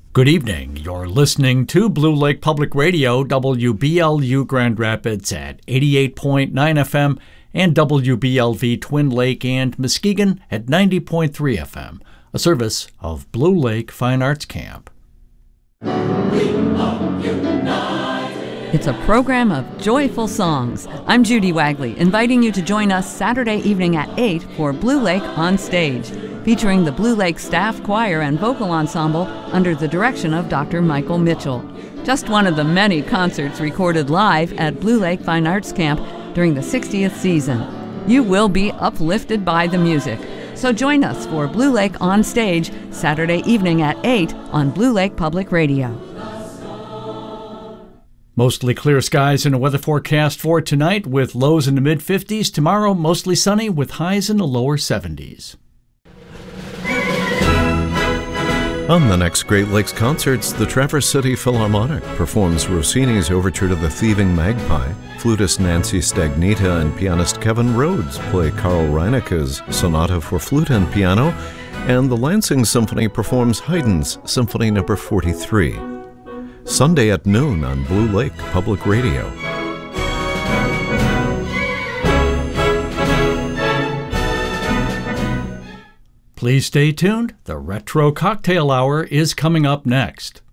Good evening. You're listening to Blue Lake Public Radio, WBLU Grand Rapids at 88.9 FM and WBLV Twin Lake and Muskegon at 90.3 FM, a service of Blue Lake Fine Arts Camp. It's a program of joyful songs. I'm Judy Wagley, inviting you to join us Saturday evening at 8 for Blue Lake on Stage, featuring the Blue Lake Staff Choir and Vocal Ensemble under the direction of Dr. Michael Mitchell. Just one of the many concerts recorded live at Blue Lake Fine Arts Camp during the 60th season. You will be uplifted by the music. So join us for Blue Lake on Stage Saturday evening at 8 on Blue Lake Public Radio. Mostly clear skies and a weather forecast for tonight with lows in the mid-50s. Tomorrow, mostly sunny with highs in the lower 70s. On the next Great Lakes concerts, the Traverse City Philharmonic performs Rossini's Overture to the Thieving Magpie. Flutist Nancy Stagnita and pianist Kevin Rhodes play Karl Reineke's Sonata for Flute and Piano, and the Lansing Symphony performs Haydn's Symphony No. 43. Sunday at noon on Blue Lake Public Radio. Please stay tuned. The Retro Cocktail Hour is coming up next.